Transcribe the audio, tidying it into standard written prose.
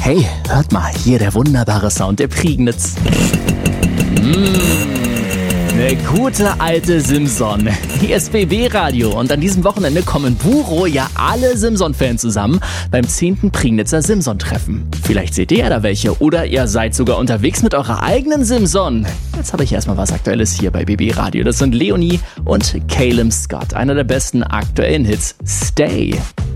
Hey, hört mal, hier der wunderbare Sound der Prignitz. Eine gute alte Simson. Hier ist BB Radio und an diesem Wochenende kommen Buro, ja alle Simson-Fans zusammen beim 10. Prignitzer Simson-Treffen. Vielleicht seht ihr ja da welche oder ihr seid sogar unterwegs mit eurer eigenen Simson. Jetzt habe ich erstmal was Aktuelles hier bei BB Radio. Das sind Leonie und Caleb Scott, einer der besten aktuellen Hits, Stay.